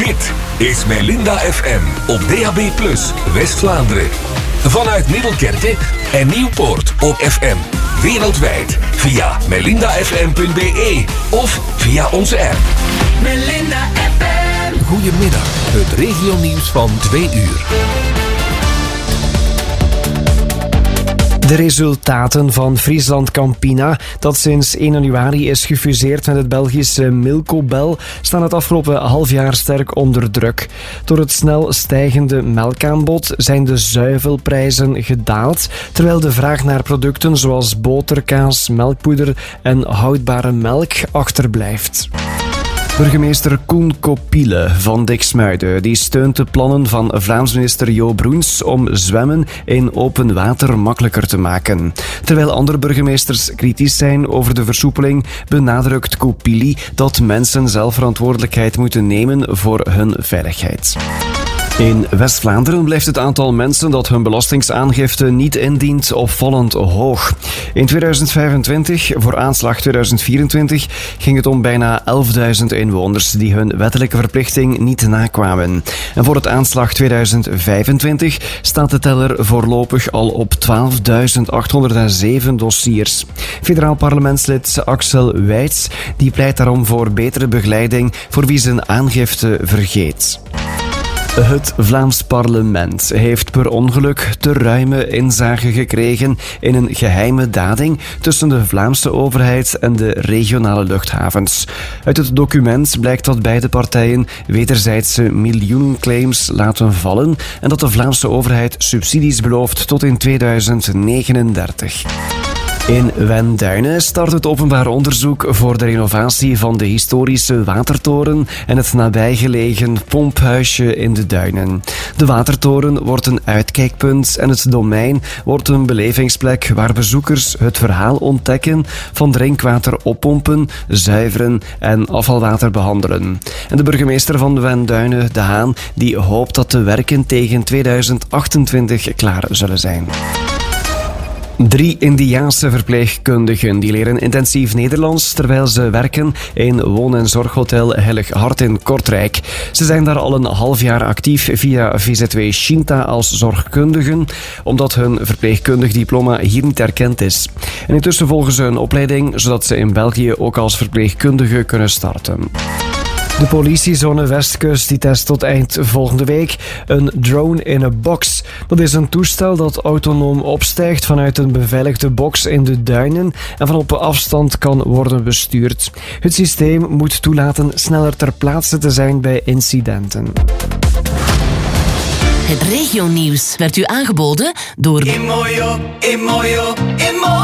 Dit is Melinda FM op DAB+, West-Vlaanderen. Vanuit Middelkerke en Nieuwpoort op FM. Wereldwijd via melindafm.be of via onze app. Melinda FM. Goedemiddag, het regionieuws van 2 uur. De resultaten van Friesland Campina, dat sinds 1 januari is gefuseerd met het Belgische Milcobel, staan het afgelopen half jaar sterk onder druk. Door het snel stijgende melkaanbod zijn de zuivelprijzen gedaald, terwijl de vraag naar producten zoals boter, kaas, melkpoeder en houdbare melk achterblijft. Burgemeester Koen Kopiele van Diksmuiden die steunt de plannen van Vlaams minister Jo Broens om zwemmen in open water makkelijker te maken. Terwijl andere burgemeesters kritisch zijn over de versoepeling, benadrukt Kopiele dat mensen zelf verantwoordelijkheid moeten nemen voor hun veiligheid. In West-Vlaanderen blijft het aantal mensen dat hun belastingaangifte niet indient opvallend hoog. In 2025, voor aanslag 2024, ging het om bijna 11.000 inwoners die hun wettelijke verplichting niet nakwamen. En voor het aanslag 2025 staat de teller voorlopig al op 12.807 dossiers. Federaal parlementslid Axel Wijts die pleit daarom voor betere begeleiding voor wie zijn aangifte vergeet. Het Vlaams parlement heeft per ongeluk te ruime inzage gekregen in een geheime dading tussen de Vlaamse overheid en de regionale luchthavens. Uit het document blijkt dat beide partijen wederzijdse miljoenenclaims laten vallen en dat de Vlaamse overheid subsidies belooft tot in 2039. In Wenduinen start het openbaar onderzoek voor de renovatie van de historische Watertoren en het nabijgelegen Pomphuisje in de Duinen. De Watertoren wordt een uitkijkpunt en het domein wordt een belevingsplek waar bezoekers het verhaal ontdekken van drinkwater oppompen, zuiveren en afvalwater behandelen. En de burgemeester van Wenduinen, De Haan, die hoopt dat de werken tegen 2028 klaar zullen zijn. 3 Indiaanse verpleegkundigen die leren intensief Nederlands terwijl ze werken in woon- en zorghotel Heilig Hart in Kortrijk. Ze zijn daar al een half jaar actief via VZW Shinta als zorgkundigen, omdat hun verpleegkundig diploma hier niet erkend is. En intussen volgen ze een opleiding, zodat ze in België ook als verpleegkundige kunnen starten. De politiezone Westkust die test tot eind volgende week een drone in a box. Dat is een toestel dat autonoom opstijgt vanuit een beveiligde box in de duinen en van op afstand kan worden bestuurd. Het systeem moet toelaten sneller ter plaatse te zijn bij incidenten. Het regionieuws werd u aangeboden door Imoyo, Imoyo, Imoyo.